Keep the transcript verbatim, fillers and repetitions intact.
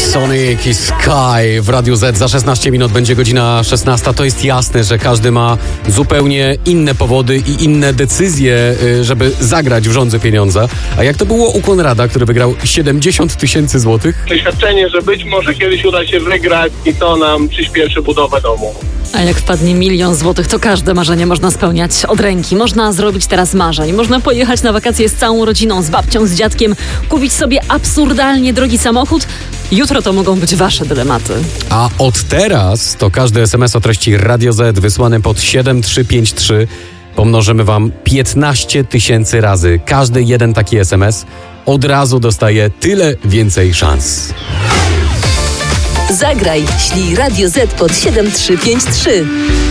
Sonic i Sky w Radiu Z. Za szesnaście minut będzie godzina szesnasta. To jest jasne, że każdy ma zupełnie inne powody i inne decyzje, żeby zagrać w Żądzy Pieniądza. A jak to było u Konrada, który wygrał siedemdziesiąt tysięcy złotych? Przeświadczenie, że być może kiedyś uda się wygrać i to nam przyspieszy budowę domu. A jak wpadnie milion złotych, to każde marzenie można spełniać od ręki. Można zrobić teraz marzeń. Można pojechać na wakacje z całą rodziną, z babcią, z dziadkiem, kupić sobie absurdalnie drogi samochód. Jutro to mogą być wasze dylematy. A od teraz to każdy es em es o treści Radio Z wysłany pod siedem trzy pięć trzy pomnożymy wam piętnaście tysięcy razy. Każdy jeden taki es em es od razu dostaje tyle więcej szans. Zagraj, ślij Radio Z pod siedem trzy pięć trzy.